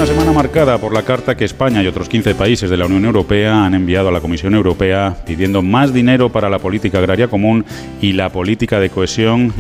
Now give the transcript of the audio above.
Una semana marcada por la carta que España y otros 15 países de la Unión Europea han enviado a la Comisión Europea pidiendo más dinero para la política agraria común y la política de cohesión